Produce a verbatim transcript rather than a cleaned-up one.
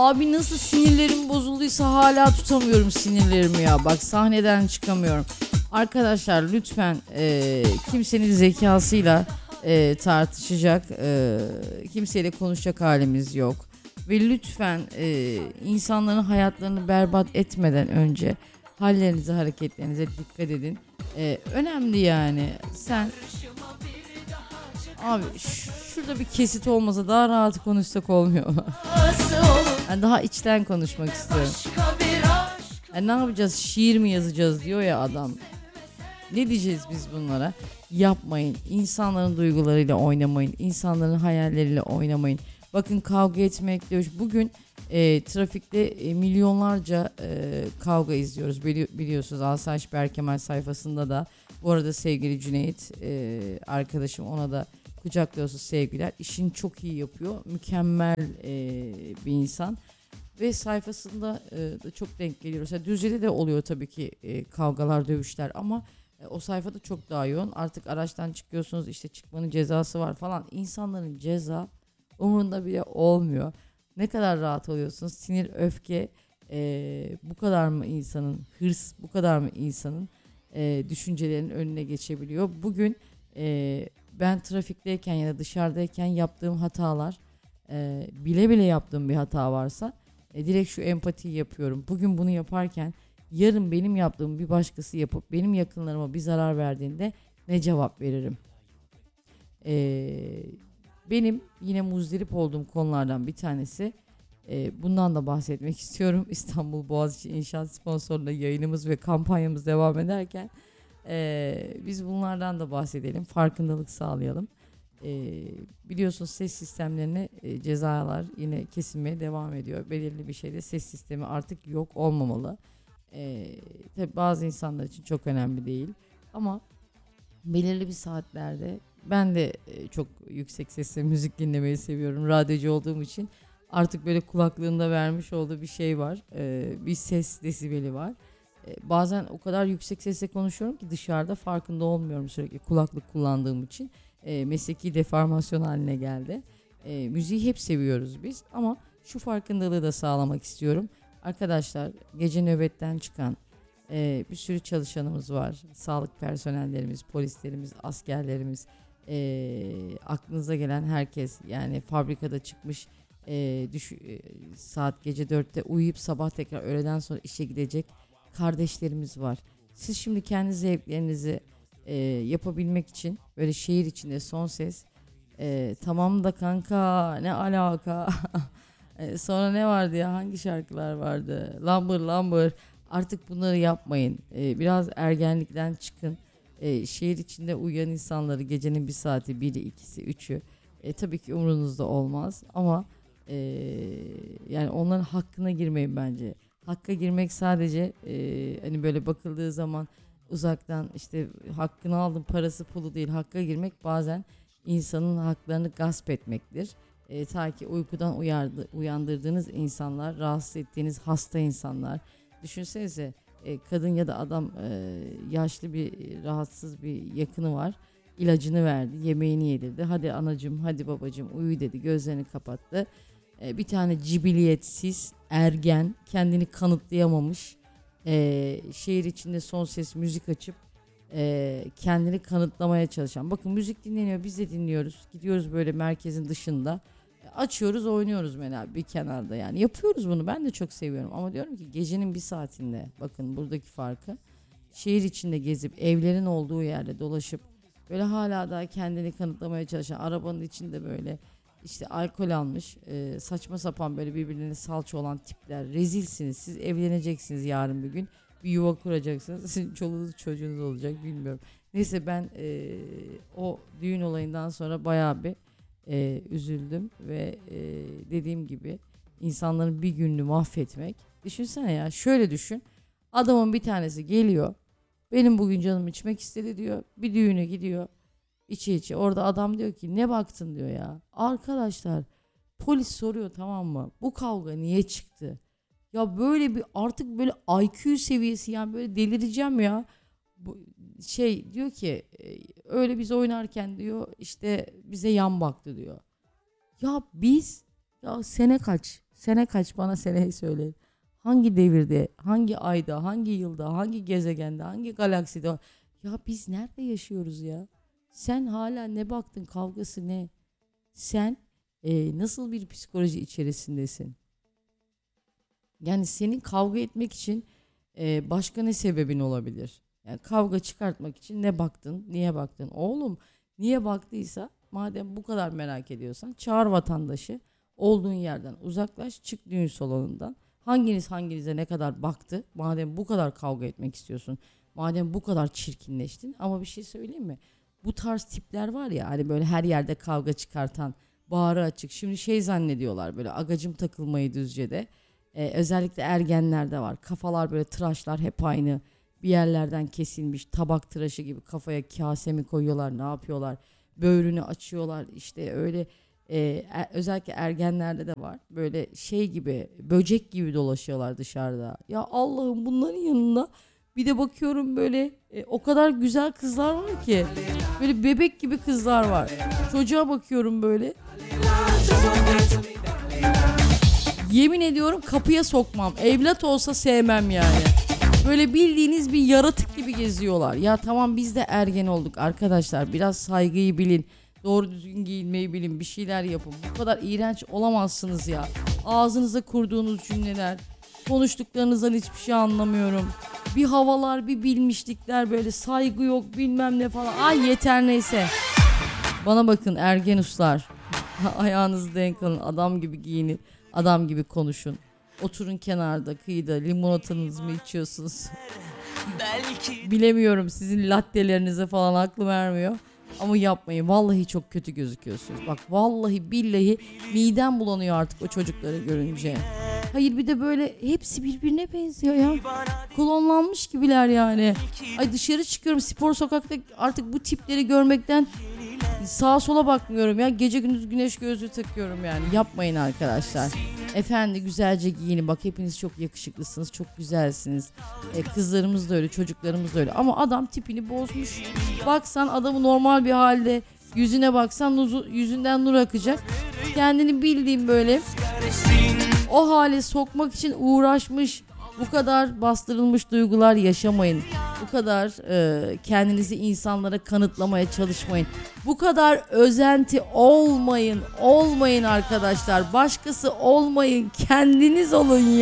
Abi nasıl sinirlerim bozulduysa hala tutamıyorum sinirlerimi ya. Bak sahneden çıkamıyorum. Arkadaşlar lütfen e, kimsenin zekasıyla e, tartışacak, e, kimseyle konuşacak halimiz yok. Ve lütfen e, insanların hayatlarını berbat etmeden önce hallerinize, hareketlerinize dikkat edin. E, önemli yani. Sen abi ş- şurada bir kesit olmasa daha rahat konuşsak olmuyor mu? Yani daha içten konuşmak istiyorum. Yani ne yapacağız? Şiir mi yazacağız diyor ya adam. Ne diyeceğiz biz bunlara? Yapmayın. İnsanların duygularıyla oynamayın. İnsanların hayalleriyle oynamayın. Bakın kavga etmek diyor. Bugün e, trafikte e, milyonlarca e, kavga izliyoruz. Bili- biliyorsunuz Asayiş Berkemal sayfasında da. Bu arada sevgili Cüneyt e, arkadaşım, ona da kucak dolusu sevgiler. İşini çok iyi yapıyor. Mükemmel e, bir insan. Ve sayfasında e, da çok denk geliyoruz. Yani Düzce'de de oluyor tabii ki e, kavgalar, dövüşler ama e, o sayfada çok daha yoğun. Artık araçtan çıkıyorsunuz, işte çıkmanın cezası var falan. İnsanların ceza umurunda bile olmuyor. Ne kadar rahat oluyorsunuz. Sinir, öfke e, bu kadar mı insanın, hırs bu kadar mı insanın e, düşüncelerinin önüne geçebiliyor. Bugün e, ben trafikteyken ya da dışarıdayken yaptığım hatalar, e, bile bile yaptığım bir hata varsa e, direkt şu empatiyi yapıyorum. Bugün bunu yaparken yarın benim yaptığım bir başkası yapıp benim yakınlarıma bir zarar verdiğinde ne cevap veririm? E, Benim yine muzdarip olduğum konulardan bir tanesi, e, bundan da bahsetmek istiyorum. İstanbul Boğaziçi İnşaat sponsorluğunda yayınımız ve kampanyamız devam ederken e, biz bunlardan da bahsedelim. Farkındalık sağlayalım. E, Biliyorsunuz ses sistemlerine e, cezalar yine kesilmeye devam ediyor. Belirli bir şeyde ses sistemi artık yok olmamalı. E, tabii bazı insanlar için çok önemli değil. Ama belirli bir saatlerde ben de e, çok yüksek sesle müzik dinlemeyi seviyorum. Radyocu olduğum için artık böyle kulaklığında vermiş olduğu bir şey var. E, bir ses desibeli var. E, bazen o kadar yüksek sesle konuşuyorum ki dışarıda farkında olmuyorum, sürekli kulaklık kullandığım için. E, mesleki deformasyon haline geldi. E, müziği hep seviyoruz biz ama şu farkındalığı da sağlamak istiyorum. Arkadaşlar, gece nöbetten çıkan ee, bir sürü çalışanımız var. Sağlık personellerimiz, polislerimiz, askerlerimiz, ee, aklınıza gelen herkes, yani fabrikada çıkmış ee, düş- ee, saat gece dörtte uyuyup sabah tekrar öğleden sonra işe gidecek kardeşlerimiz var. Siz şimdi kendi zevklerinizi ee, yapabilmek için böyle şehir içinde son ses, ee, tamam da kanka ne alaka. Ee, sonra ne vardı ya, hangi şarkılar vardı, lambır lambır. Artık bunları yapmayın. Ee, biraz ergenlikten çıkın. Ee, şehir içinde uyuyan insanları gecenin bir saati, biri, ikisi, üçü. E, tabii ki umurunuzda olmaz ama e, yani onların hakkına girmeyin bence. Hakka girmek sadece e, hani böyle bakıldığı zaman uzaktan işte hakkını aldım parası pulu değil. Hakka girmek bazen insanın haklarını gasp etmektir. E, ta ki uykudan uyardı, uyandırdığınız insanlar, rahatsız ettiğiniz hasta insanlar. Düşünsenize, e, kadın ya da adam, e, yaşlı bir e, rahatsız bir yakını var. İlacını verdi, yemeğini yedirdi. Hadi anacığım, hadi babacığım uyu dedi, gözlerini kapattı. E, bir tane cibiliyetsiz ergen, kendini kanıtlayamamış, e, şehir içinde son ses müzik açıp e, kendini kanıtlamaya çalışan. Bakın müzik dinleniyor, biz de dinliyoruz. Gidiyoruz böyle merkezin dışında. Açıyoruz, oynuyoruz mesela bir kenarda, yani yapıyoruz bunu, ben de çok seviyorum ama diyorum ki gecenin bir saatinde, bakın buradaki farkı, şehir içinde gezip evlerin olduğu yerde dolaşıp böyle hala daha kendini kanıtlamaya çalışan, arabanın içinde böyle işte alkol almış e, saçma sapan böyle birbirlerine salça olan tipler, rezilsiniz. Siz evleneceksiniz yarın bir gün, bir yuva kuracaksınız, sizin çoluğunuz çocuğunuz olacak, bilmiyorum. Neyse, ben e, o düğün olayından sonra bayağı bir e, üzüldüm ve e, dediğim gibi insanların bir gününü mahvetmek. Düşünsene ya, şöyle düşün. Adamın bir tanesi geliyor. Benim bugün canım içmek istedi diyor. Bir düğüne gidiyor. İçi içi. Orada adam diyor ki ne baktın diyor ya. Arkadaşlar, polis soruyor, tamam mı? Bu kavga niye çıktı? Ya böyle bir artık böyle I Q seviyesi, yani böyle delireceğim ya. Bu şey diyor ki e, öyle biz oynarken diyor işte bize yan baktı diyor. Ya biz, ya sene kaç? Sene kaç, bana seneyi söyle. Hangi devirde, hangi ayda, hangi yılda, hangi gezegende, hangi galakside? Ya biz nerede yaşıyoruz ya? Sen hala ne baktın, kavgası ne? Sen e, nasıl bir psikoloji içerisindesin? Yani senin kavga etmek için e, başka ne sebebin olabilir? Yani kavga çıkartmak için ne baktın, niye baktın? Oğlum, niye baktıysa, madem bu kadar merak ediyorsan, çağır vatandaşı, olduğun yerden uzaklaş, çık düğün salonundan. Hanginiz hanginize ne kadar baktı? Madem bu kadar kavga etmek istiyorsun, madem bu kadar çirkinleştin, ama bir şey söyleyeyim mi? Bu tarz tipler var ya, hani böyle her yerde kavga çıkartan, bağrı açık. Şimdi şey zannediyorlar, böyle agacım takılmayı Düzce'de. Ee, özellikle ergenlerde var. Kafalar böyle, tıraşlar hep aynı. Bir yerlerden kesilmiş tabak tıraşı gibi kafaya kase mi koyuyorlar, ne yapıyorlar? Böğrünü açıyorlar işte öyle. E, e- özellikle ergenlerde de var. Böyle şey gibi, böcek gibi dolaşıyorlar dışarıda. Ya Allah'ım, bunların yanında bir de bakıyorum böyle, e, o kadar güzel kızlar var ki. Böyle bebek gibi kızlar var. Çocuğa bakıyorum böyle. Yemin ediyorum kapıya sokmam. Evlat olsa sevmem yani. Böyle bildiğiniz bir yaratık gibi geziyorlar. Ya tamam, biz de ergen olduk arkadaşlar. Biraz saygıyı bilin. Doğru düzgün giyinmeyi bilin. Bir şeyler yapın. Bu kadar iğrenç olamazsınız ya. Ağzınıza kurduğunuz cümleler. Konuştuklarınızdan hiçbir şey anlamıyorum. Bir havalar, bir bilmişlikler, böyle saygı yok bilmem ne falan. Ay yeter, neyse. Bana bakın ergen uslar. Ayağınızı denk alın. Adam gibi giyinin. Adam gibi konuşun. Oturun kenarda, kıyıda, limonatanızı mı içiyorsunuz? Bilemiyorum, sizin lattelerinize falan aklım ermiyor. Ama yapmayın, vallahi çok kötü gözüküyorsunuz. Bak vallahi billahi midem bulanıyor artık o çocukları görünce. Hayır, bir de böyle hepsi birbirine benziyor ya. Klonlanmış gibiler yani. Ay dışarı çıkıyorum, spor sokakta, artık bu tipleri görmekten sağa sola bakmıyorum ya. Gece gündüz güneş gözlüğü takıyorum yani. Yapmayın arkadaşlar. Efendi, güzelce giyinin. Bak hepiniz çok yakışıklısınız, çok güzelsiniz. E, kızlarımız da öyle, çocuklarımız da öyle. Ama adam tipini bozmuş. Baksan adamı normal bir halde, yüzüne baksan nuzu, yüzünden nur akacak. Kendini bildiğim böyle o hale sokmak için uğraşmış. Bu kadar bastırılmış duygular yaşamayın. Bu kadar e, kendinizi insanlara kanıtlamaya çalışmayın. Bu kadar özenti olmayın. Olmayın arkadaşlar. Başkası olmayın. Kendiniz olun ya.